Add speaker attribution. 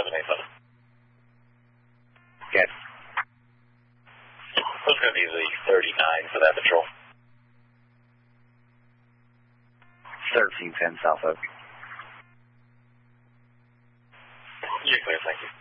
Speaker 1: 787.
Speaker 2: Okay.
Speaker 1: What's going to be the 39 for that patrol?
Speaker 2: 1310 South Oak.
Speaker 1: You're clear, thank you.